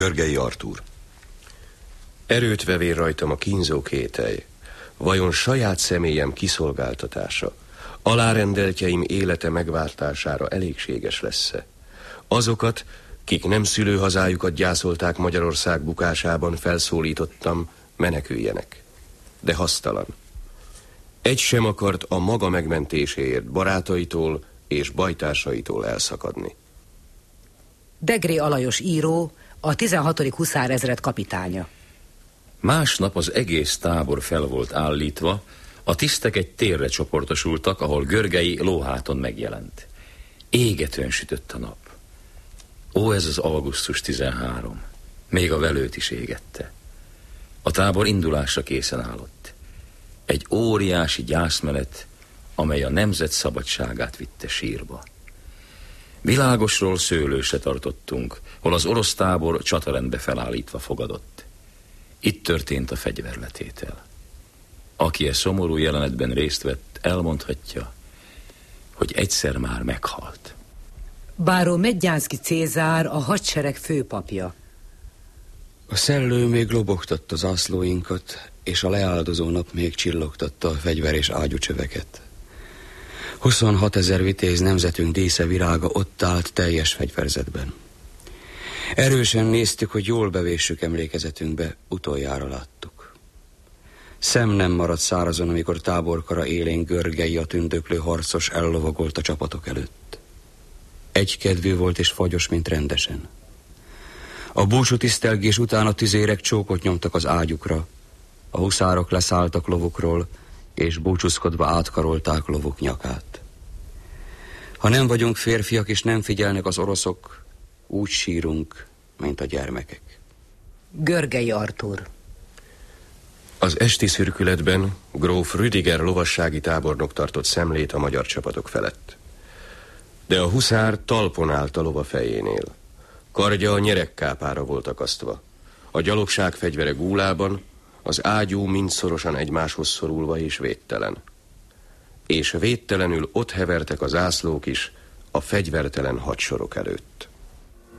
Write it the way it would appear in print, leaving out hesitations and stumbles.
Görgei Artúr. Erőt vevér rajtam a kínzó kételj. Vajon saját személyem kiszolgáltatása, alárendeltjeim élete megváltására elégséges lesz-e? Azokat, kik nem szülőhazájukat gyászolták Magyarország bukásában, felszólítottam, meneküljenek. De hasztalan. Egy sem akart a maga megmentéséért barátaitól és bajtársaitól elszakadni. Degré Alajos író, a 16. huszárezred kapitánya. Másnap az egész tábor fel volt állítva, a tisztek egy térre csoportosultak, ahol Görgei lóháton megjelent. Égetően sütött a nap. Ó, ez az augusztus 13. Még a velőt is égette. A tábor indulásra készen állott. Egy óriási gyászmenet, amely a nemzet szabadságát vitte sírba. Világosról szőlősre tartottunk, hol az orosz tábor csatarendbe felállítva fogadott. Itt történt a fegyverletétel. Aki e szomorú jelenetben részt vett, elmondhatja, hogy egyszer már meghalt. Báró Medgyánszky Cézár, a hadsereg főpapja. A szellő még lobogtatta zászlóinkat, és a leáldozó nap még csillogtatta a fegyver és ágyúcsöveket. 26 000 vitéz nemzetünk dísze virága ott állt teljes fegyverzetben. Erősen néztük, hogy jól bevéssük emlékezetünkbe, utoljára láttuk. Szem nem maradt szárazon, amikor táborkara élén Görgei, a tündöklő harcos ellovagolt a csapatok előtt. Egykedvű volt és fagyos, mint rendesen. A búcsú tisztelgés után a tüzérek csókot nyomtak az ágyukra, a huszárok leszálltak lovukról, és búcsúzkodva átkarolták lovuk nyakát. Ha nem vagyunk férfiak és nem figyelnek az oroszok, úgy sírunk, mint a gyermekek. Görgei Artúr. Az esti szürkületben gróf Rüdiger lovassági tábornok tartott szemlét a magyar csapatok felett. De a huszár talpon állt a lova fejénél. Kardja a nyeregkápára volt akasztva. A gyalogság fegyvere gúlában, az ágyú mind szorosan egymáshoz szorulva és védtelen. És védtelenül ott hevertek a zászlók is a fegyvertelen hadsorok előtt.